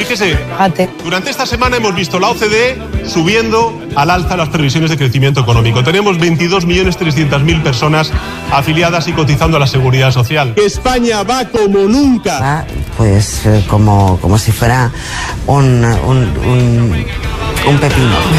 Fíjese, durante esta semana hemos visto la OCDE subiendo al alza las previsiones de crecimiento económico. Tenemos 22.300.000 personas afiliadas y cotizando a la Seguridad Social. Que España va como nunca. Va, pues como si fuera un pepino.